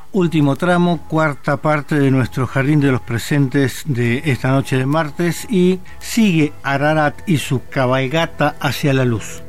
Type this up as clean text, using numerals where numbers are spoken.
Último tramo, cuarta parte de nuestro Jardín de los Presentes de esta noche de martes, y sigue Ararat y su cabalgata hacia la luz.